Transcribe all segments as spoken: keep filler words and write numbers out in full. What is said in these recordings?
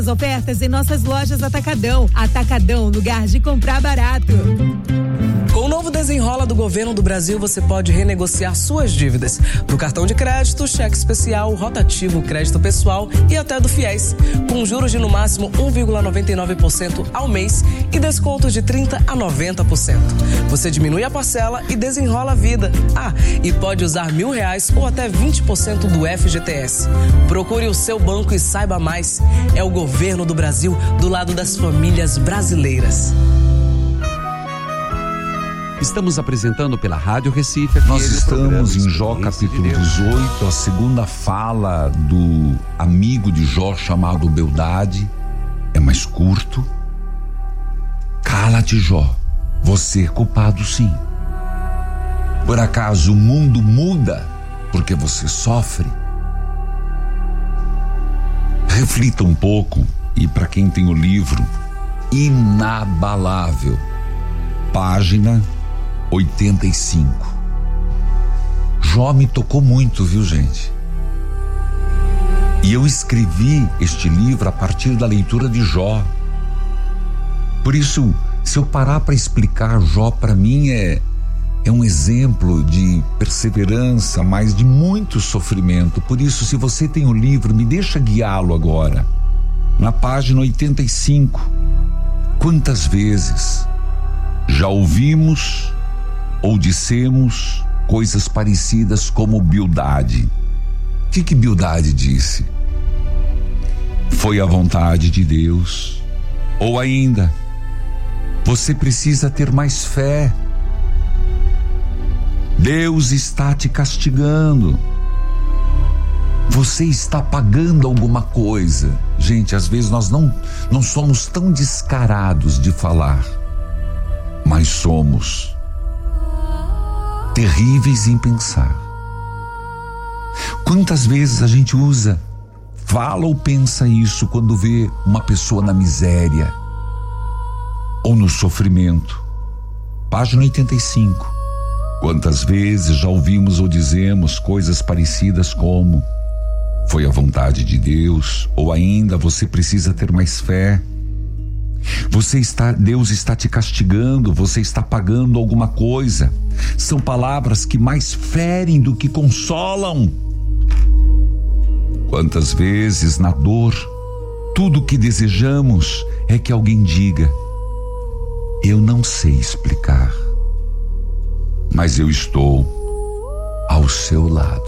As ofertas em nossas lojas Atacadão. Atacadão, lugar de comprar barato. Com o novo Desenrola do Governo do Brasil, você pode renegociar suas dívidas do cartão de crédito, cheque especial, rotativo, crédito pessoal e até do FIES, com juros de no máximo um vírgula noventa e nove por cento ao mês e descontos de trinta por cento a noventa por cento. Você diminui a parcela e desenrola a vida. Ah, e pode usar mil reais ou até vinte por cento do F G T S. Procure o seu banco e saiba mais. É o Governo do Brasil do lado das famílias brasileiras. Estamos apresentando pela Rádio Recife. Nós estamos em Jó capítulo dezoito, a segunda fala do amigo de Jó chamado Bildade. É mais curto. Cala-te, Jó, você é culpado sim. Por acaso o mundo muda porque você sofre? Reflita um pouco, e para quem tem o livro Inabalável, página oitenta e cinco. Jó me tocou muito, viu, gente? E eu escrevi este livro a partir da leitura de Jó. Por isso, se eu parar para explicar, Jó para mim é, é um exemplo de perseverança, mas de muito sofrimento. Por isso, se você tem o livro, me deixa guiá-lo agora. Na página oitenta e cinco, quantas vezes já ouvimos ou dissemos coisas parecidas como Bildade? O que que Bildade disse? Foi a vontade de Deus. Ou ainda, você precisa ter mais fé. Deus está te castigando. Você está pagando alguma coisa. Gente, às vezes nós não, não somos tão descarados de falar, mas somos terríveis em pensar. Quantas vezes a gente usa, fala ou pensa isso quando vê uma pessoa na miséria ou no sofrimento? Página oitenta e cinco. Quantas vezes já ouvimos ou dizemos coisas parecidas como: foi a vontade de Deus, ou ainda, você precisa ter mais fé. Você está, Deus está te castigando, você está pagando alguma coisa. São palavras que mais ferem do que consolam. Quantas vezes na dor, tudo o que desejamos é que alguém diga: eu não sei explicar, mas eu estou ao seu lado.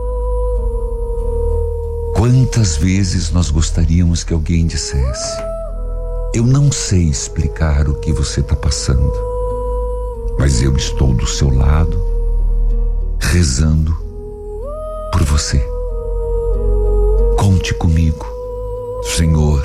Quantas vezes nós gostaríamos que alguém dissesse: eu não sei explicar o que você está passando, mas eu estou do seu lado, rezando por você. Conte comigo, Senhor.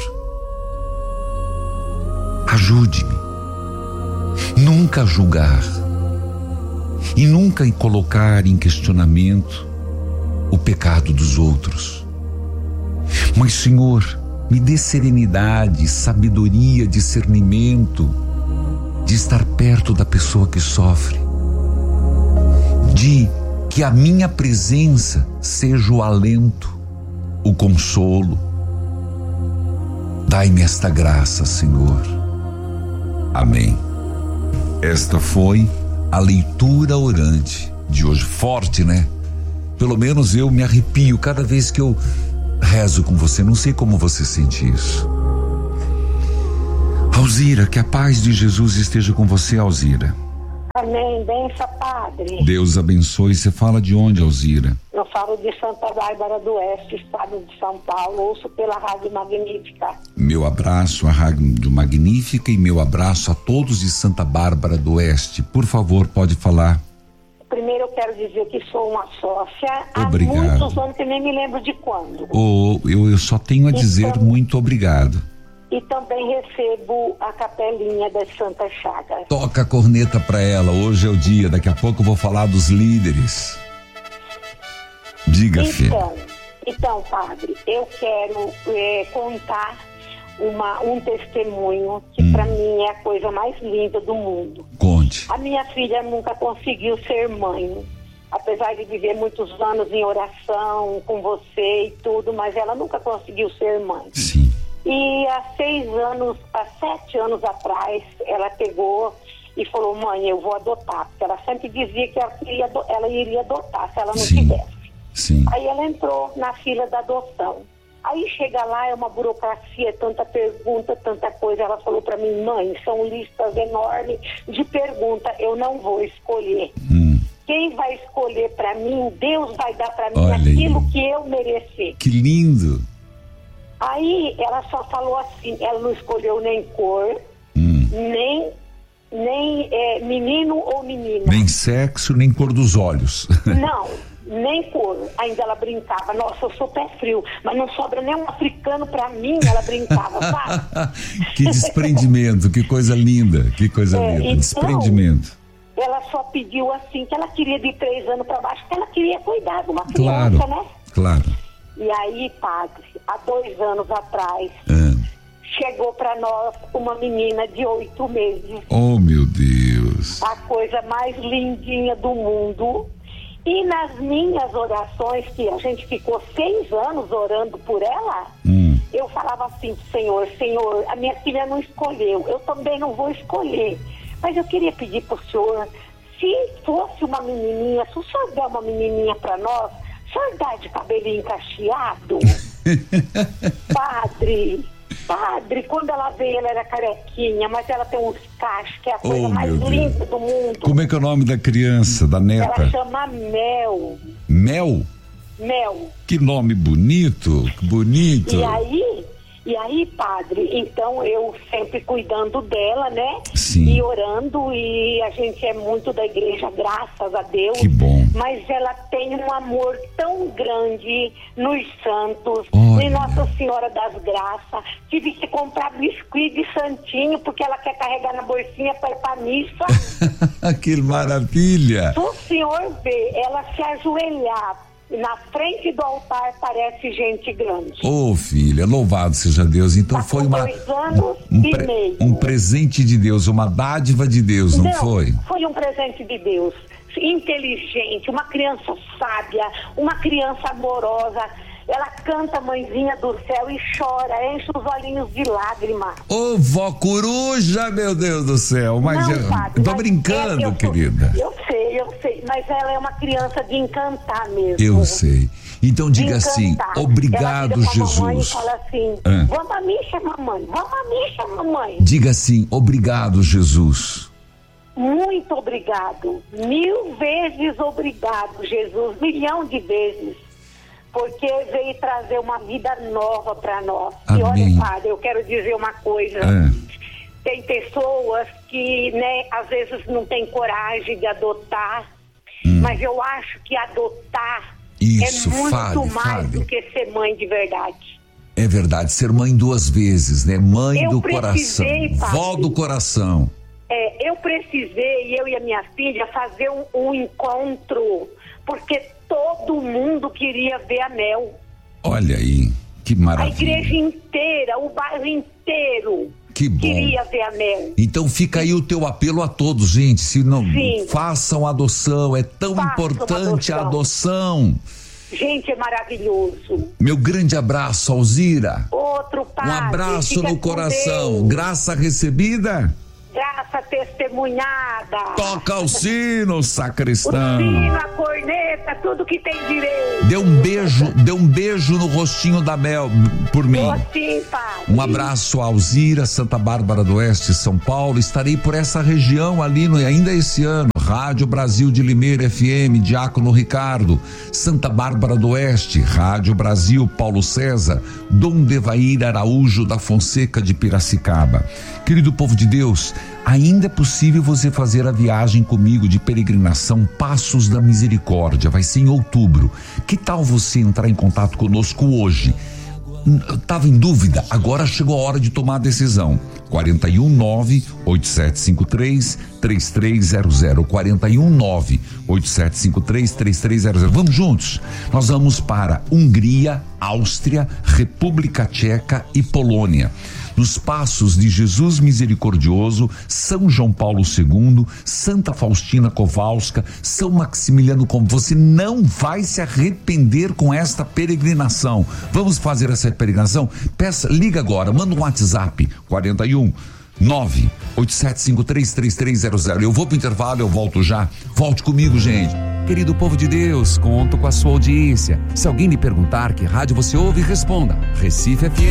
Ajude-me. Nunca julgar e nunca colocar em questionamento o pecado dos outros. Mas, Senhor, me dê serenidade, sabedoria, discernimento de estar perto da pessoa que sofre, de que a minha presença seja o alento, o consolo. Dai-me esta graça, Senhor. Amém. Esta foi a leitura orante de hoje. Forte, né? Pelo menos eu me arrepio cada vez que eu rezo com você. Não sei como você sente isso. Alzira, que a paz de Jesus esteja com você, Alzira. Amém, benção, Padre. Deus abençoe. Você fala de onde, Alzira? Eu falo de Santa Bárbara do Oeste, estado de São Paulo. Ouço pela Rádio Magnífica. Meu abraço à Rádio Magnífica e meu abraço a todos de Santa Bárbara do Oeste. Por favor, pode falar. Primeiro eu quero dizer que sou uma sócia. Obrigado. Há muitos anos que nem me lembro de quando. Oh, eu, eu só tenho a dizer então, muito obrigado. E também recebo a capelinha das Santas Chagas. Toca a corneta pra ela, hoje é o dia, daqui a pouco eu vou falar dos líderes. Diga, então, filha. Então, padre, eu quero é, contar uma, um testemunho que hum. pra mim é a coisa mais linda do mundo. Conte. A minha filha nunca conseguiu ser mãe, apesar de viver muitos anos em oração com você e tudo, mas ela nunca conseguiu ser mãe. Sim. E há seis anos, há sete anos atrás, ela pegou e falou, mãe, eu vou adotar. Porque ela sempre dizia que ela, queria, ela iria adotar se ela não Sim. tivesse. Sim. Aí ela entrou na fila da adoção. Aí chega lá, é uma burocracia, tanta pergunta, tanta coisa. Ela falou para mim, mãe, são listas enormes de perguntas, eu não vou escolher. Hum. Quem vai escolher para mim, Deus vai dar para mim Olha aquilo aí. que eu merecer. Que lindo! Aí ela só falou assim, ela não escolheu nem cor, hum. nem, nem é, menino ou menina. Nem sexo, nem cor dos olhos. Não. Nem cor, ainda ela brincava, nossa, eu sou pé frio, mas não sobra nem um africano pra mim, ela brincava, sabe? Que desprendimento, que coisa linda, que coisa é, linda, então, desprendimento. Ela só pediu assim, que ela queria de três anos pra baixo, que ela queria cuidar de uma criança, claro, né? Claro. E aí, padre, há dois anos atrás, é. chegou pra nós uma menina de oito meses. Oh, meu Deus. A coisa mais lindinha do mundo. E nas minhas orações, que a gente ficou seis anos orando por ela, hum. eu falava assim, Senhor, Senhor, a minha filha não escolheu, eu também não vou escolher. Mas eu queria pedir para o Senhor, se fosse uma menininha, se o Senhor der uma menininha para nós, o Senhor dá de cabelinho cacheado? Padre... Padre, quando ela veio, ela era carequinha, mas ela tem uns cachos, que é a coisa oh, mais linda do mundo. Como é que é o nome da criança, da neta? Ela chama Mel. Mel? Mel. Que nome bonito, bonito. E aí, e aí, padre, então eu sempre cuidando dela, né? Sim. E orando, e a gente é muito da igreja, graças a Deus. Que bom. Mas ela tem um amor tão grande nos santos, Olha. em Nossa Senhora das Graças. Tive que comprar biscuit de santinho, porque ela quer carregar na bolsinha para ir pra missa. Que maravilha! Se o senhor vê ela se ajoelhar na frente do altar, parece gente grande. Ô, oh, filha, louvado seja Deus. Então tá foi uma dois anos um, um, e pre, meio. um presente de Deus, uma dádiva de Deus, não, não foi? Foi um presente de Deus. Inteligente, uma criança sábia, uma criança amorosa. Ela canta Mãezinha do Céu e chora, enche os olhinhos de lágrima. Ô, vó coruja, meu Deus do céu. Mas não, eu padre, tô mas brincando, é, eu querida. Sou, eu sei, eu sei, mas ela é uma criança de encantar mesmo. Eu sei. Então diga assim, obrigado, ela Jesus. Mamãe e fala assim, ah. vamos à missa, mamãe, vamos à missa, mamãe. Diga assim, obrigado, Jesus. Muito obrigado, mil vezes obrigado, Jesus, milhão de vezes, porque veio trazer uma vida nova para nós. Amém. E olha, padre, eu quero dizer uma coisa, é. tem pessoas que, né, às vezes não tem coragem de adotar, hum. mas eu acho que adotar Isso, é muito fale, mais fale. do que ser mãe de verdade. É verdade, ser mãe duas vezes, né? Mãe eu do coração, padre, vó do coração. É, eu precisei, eu e a minha filha, fazer um, um encontro, porque todo mundo queria ver a Mel. Olha aí, que maravilha. A igreja inteira, o bairro inteiro que bom. queria ver a Mel. Então fica aí o teu apelo a todos, gente, se não, Sim. façam adoção, é tão Façam importante adoção. a adoção. Gente, é maravilhoso. Meu grande abraço, Alzira. Outro padre. Um abraço fica no com coração, Deus. Graça recebida. Graça testemunhada. Toca o sino, sacristão. O sino, a corneta, tudo que tem direito. Dê um beijo, dê um beijo no rostinho da Mel por mim. Sim, pai. Um abraço a Alzira, Santa Bárbara do Oeste, São Paulo. Estarei por essa região ali no, ainda esse ano. Rádio Brasil de Limeira F M, Diácono Ricardo. Santa Bárbara do Oeste, Rádio Brasil, Paulo César. Dom Devair Araújo da Fonseca de Piracicaba. Querido povo de Deus, ainda é possível você fazer a viagem comigo de peregrinação Passos da Misericórdia. Vai ser em outubro. Que tal você entrar em contato conosco hoje? Estava em dúvida, agora chegou a hora de tomar a decisão. quarenta e um, nove, oito sete cinco três, três três zero zero. quarenta e um, nove, oito sete cinco três, três três zero zero. Vamos juntos. Nós vamos para Hungria, Áustria, República Tcheca e Polônia. nos passos de Jesus Misericordioso, São João Paulo segundo, Santa Faustina Kowalska, São Maximiliano Kolbe. Você não vai se arrepender com esta peregrinação. Vamos fazer essa peregrinação? Peça, liga agora, manda um WhatsApp, quarenta e um, nove oito sete cinco três três três zero zero. Eu vou pro intervalo, eu volto já. Volte comigo, gente. Querido povo de Deus, conto com a sua audiência. Se alguém lhe perguntar que rádio você ouve, responda: Recife F M.